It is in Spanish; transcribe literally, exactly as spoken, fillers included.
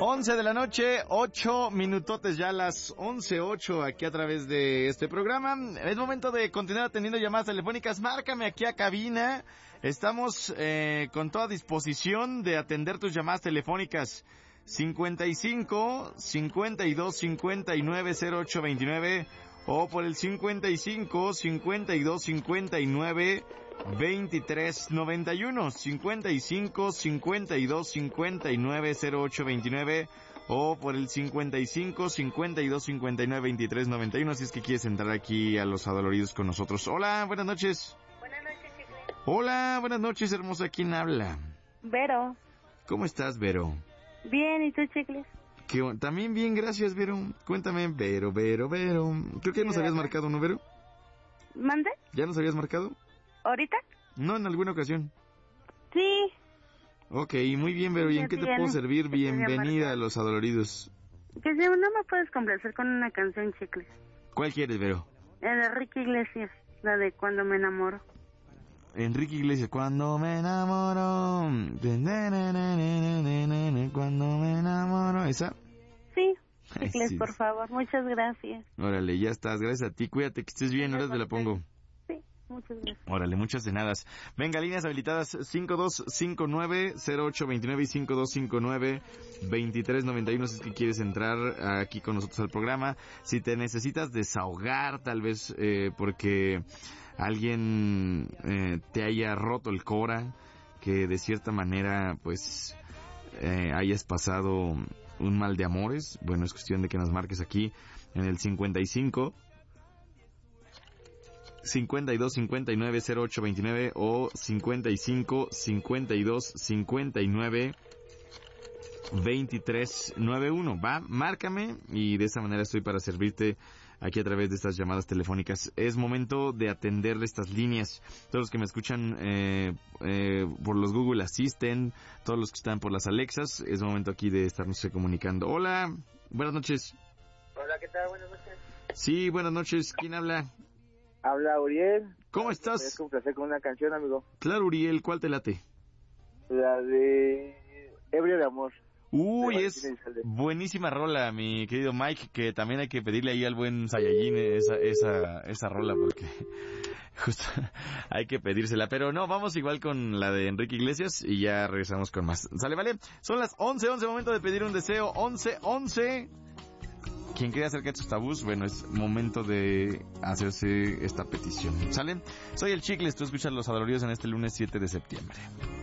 once de la noche, ocho minutotes ya, las once ocho aquí a través de este programa. Es momento de continuar atendiendo llamadas telefónicas. Márcame aquí a cabina. Estamos eh, con toda disposición de atender tus llamadas telefónicas. cincuenta y cinco, cincuenta y dos, cincuenta y nueve, cero ocho veintinueve o por el cincuenta y cinco, cincuenta y dos, cincuenta y nueve, veintitrés noventa y uno, cincuenta y cinco, cincuenta y dos, cincuenta y nueve, cero ocho veintinueve o por el cincuenta y cinco, cincuenta y dos, cincuenta y nueve, veintitrés noventa y uno si es que quieres entrar aquí a Los Adoloridos con nosotros. Hola, buenas noches. Buenas noches, Chicle. Hola, buenas noches, hermosa. ¿Quién habla? Vero. ¿Cómo estás, Vero? Bien, ¿y tú, Chicles? ¿Qué, también bien, gracias, Vero. Cuéntame, Vero, Vero, Vero. Creo que ya nos habías marcado, ¿no, Vero? ¿Mande? ¿Ya nos habías marcado? ¿Ahorita? No, en alguna ocasión. Sí. Ok, muy bien, Vero. ¿Y en qué te puedo servir? Bienvenida a Los Adoloridos. Que si no me puedes complacer con una canción, Chicles. ¿Cuál quieres, Vero? La de Enrique Iglesias, la de Cuando me enamoro. Enrique Iglesias, cuando me enamoro. Cuando me enamoro. ¿Esa? Sí. Chicles, Ay, sí. por favor, muchas gracias. Órale, ya estás. Gracias a ti. Cuídate, que estés bien. Ahora te la pongo. Sí, muchas gracias. Órale, muchas de nada. Venga, líneas habilitadas cinco dos cinco nueve, cero ocho veintinueve y cinco dos cinco nueve, veintitrés noventa y uno si es que quieres entrar aquí con nosotros al programa. Si te necesitas desahogar, tal vez eh, porque alguien eh, te haya roto el cora, que de cierta manera pues eh, hayas pasado un mal de amores, bueno, es cuestión de que nos marques aquí en el cincuenta y cinco, cincuenta y dos, cincuenta y nueve, cero ocho veintinueve o cincuenta y cinco, cincuenta y dos, cincuenta y nueve, veintitrés noventa y uno. Va, márcame y de esa manera estoy para servirte aquí a través de estas llamadas telefónicas. Es momento de atender estas líneas. Todos los que me escuchan eh, eh, por los Google Assistant, todos los que están por las Alexas, es momento aquí de estarnos comunicando. Hola, buenas noches. Hola, ¿qué tal? Buenas noches. Sí, buenas noches. ¿Quién habla? Habla Uriel. ¿Cómo estás? ¿Puedes complacer con una canción, amigo? Claro, Uriel, ¿cuál te late? La de Ebrio de Amor. Uy, es buenísima rola, mi querido Mike, que también hay que pedirle ahí al buen Saiyajin esa, esa, esa rola, porque justo hay que pedírsela. Pero no, vamos igual con la de Enrique Iglesias y ya regresamos con más. ¿Sale, vale? Son las once, once, momento de pedir un deseo. once, once. Quien quiera acercar sus tabús, bueno, es momento de hacerse esta petición. ¿Sale? Soy el Chicles, tú escuchas Los Adoloridos en este lunes siete de septiembre.